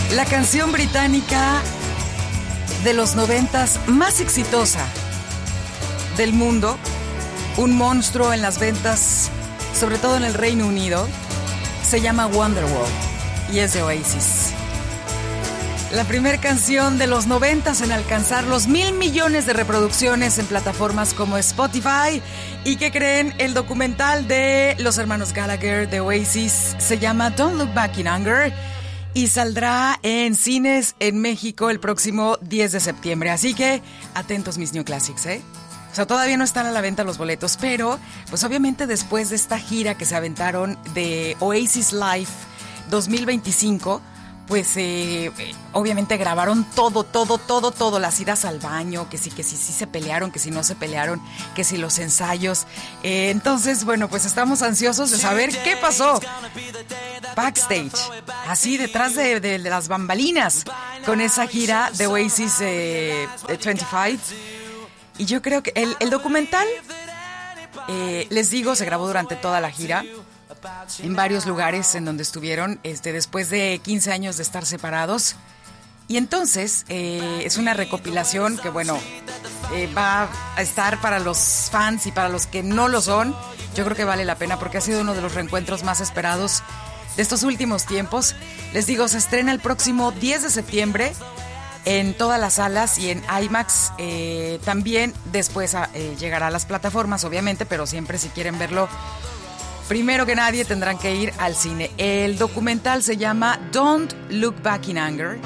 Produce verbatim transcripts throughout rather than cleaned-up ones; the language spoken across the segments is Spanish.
La canción británica de los noventas más exitosa del mundo, un monstruo en las ventas, sobre todo en el Reino Unido, se llama Wonderwall y es de Oasis. La primera canción de los noventas en alcanzar los mil millones de reproducciones en plataformas como Spotify. ¿Y qué creen? El documental de los hermanos Gallagher de Oasis se llama Don't Look Back in Anger y saldrá en cines en México el próximo diez de septiembre. Así que atentos, mis New Classics, ¿eh? O sea, todavía no están a la venta los boletos, pero pues obviamente después de esta gira que se aventaron de Oasis Live dos mil veinticinco, pues eh, obviamente grabaron todo, todo, todo, todo, las idas al baño, que sí, que sí, sí se pelearon, que si no se pelearon, que si los ensayos. Eh, entonces, bueno, pues estamos ansiosos de saber qué pasó backstage, así detrás de, de, de las bambalinas, con esa gira de Oasis eh, de veinticinco. Y yo creo que el, el documental, eh, les digo, se grabó durante toda la gira, en varios lugares en donde estuvieron, este, después de quince años de estar separados. Y entonces eh, es una recopilación que, bueno, eh, va a estar para los fans y para los que no lo son. Yo creo que vale la pena porque ha sido uno de los reencuentros más esperados de estos últimos tiempos. Les digo, se estrena el próximo diez de septiembre en todas las salas y en IMAX. Eh, también después eh, llegará a las plataformas, obviamente, pero siempre si quieren verlo primero que nadie tendrán que ir al cine. El documental se llama Don't Look Back in Anger.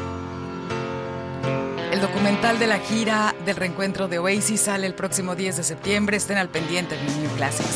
El documental de la gira del reencuentro de Oasis sale el próximo diez de septiembre. Estén al pendiente de New Classics.